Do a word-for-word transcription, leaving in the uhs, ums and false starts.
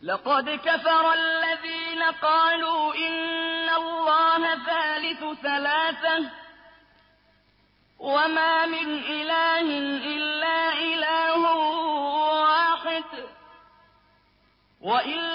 لقد كفر الذين قالوا إن الله ثالث ثلاثة وما من إله إلا إله واحد وإن